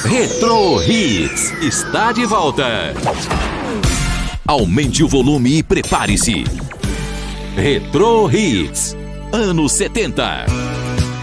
Retro Hits está de volta. Aumente o volume e prepare-se. Retro Hits, anos 70.